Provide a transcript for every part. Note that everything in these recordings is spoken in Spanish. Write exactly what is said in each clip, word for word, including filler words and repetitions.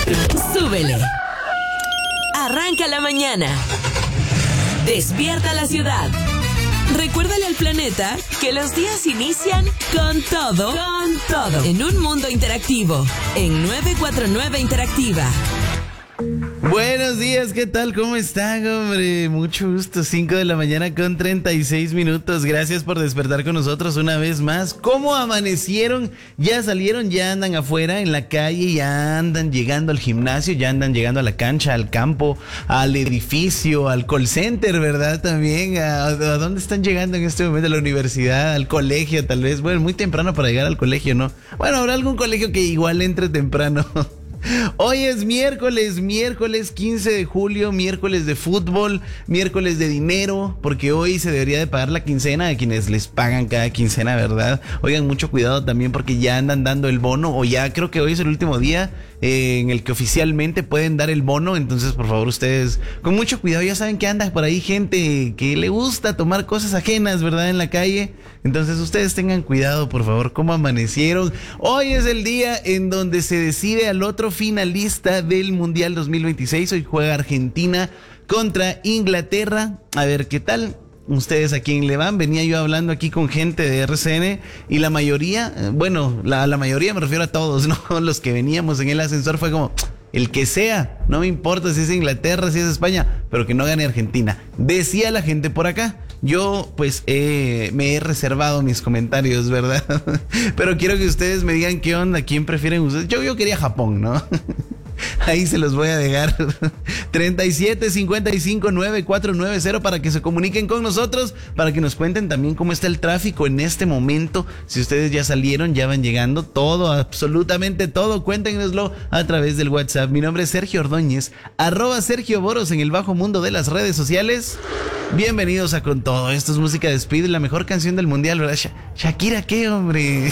Súbele. Arranca la mañana. Despierta la ciudad. Recuérdale al planeta que los días inician con todo, con todo, en un mundo interactivo, en nueve cuatro nueve Interactiva. Buenos días, ¿qué tal? ¿Cómo están, hombre? Mucho gusto, cinco de la mañana con treinta y seis minutos. Gracias por despertar con nosotros una vez más. ¿Cómo amanecieron? ¿Ya salieron? ¿Ya andan afuera en la calle? ¿Ya andan llegando al gimnasio? ¿Ya andan llegando a la cancha, al campo, al edificio, al call center, verdad? También, ¿a, a dónde están llegando en este momento? ¿A la universidad, al colegio tal vez? Bueno, muy temprano para llegar al colegio, ¿no? Bueno, habrá algún colegio que igual entre temprano. Hoy es miércoles, miércoles quince de julio, miércoles de fútbol, miércoles de dinero, porque hoy se debería de pagar la quincena a quienes les pagan cada quincena, ¿verdad? Oigan, mucho cuidado también porque ya andan dando el bono, o ya creo que hoy es el último día eh, en el que oficialmente pueden dar el bono, entonces por favor ustedes con mucho cuidado, ya saben que anda por ahí gente que le gusta tomar cosas ajenas, ¿verdad? En la calle, entonces ustedes tengan cuidado, por favor. ¿Cómo amanecieron? Hoy es el día en donde se decide al otro finalista del Mundial dos mil veintiséis. Hoy juega Argentina contra Inglaterra. A ver qué tal. ¿Ustedes a quién le van? Venía yo hablando aquí con gente de R C N y la mayoría, bueno, la, la mayoría me refiero a todos, ¿no? Los que veníamos en el ascensor fue como, el que sea, no me importa si es Inglaterra, si es España, pero que no gane Argentina. Decía la gente por acá. Yo, pues, eh, me he reservado mis comentarios, ¿verdad? Pero quiero que ustedes me digan qué onda, quién prefieren ustedes. Yo, yo quería Japón, ¿no? Ahí se los voy a dejar. treinta y siete, cincuenta y cinco, nueve cuatro nueve cero para que se comuniquen con nosotros, para que nos cuenten también cómo está el tráfico en este momento. Si ustedes ya salieron, ya van llegando, todo, absolutamente todo, cuéntenoslo a través del WhatsApp. Mi nombre es Sergio Ordóñez, arroba Sergio Boros en el bajo mundo de las redes sociales. Bienvenidos a Con Todo. Esto es música de Speed, la mejor canción del mundial, ¿verdad? Sha- Shakira, ¿qué, hombre?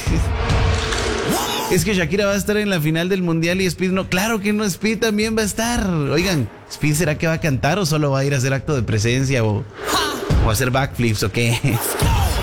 Es que Shakira va a estar en la final del mundial y Speed no. Claro que no, Speed también va a estar. Oigan, ¿Speed será que va a cantar o solo va a ir a hacer acto de presencia o, o a hacer backflips o qué?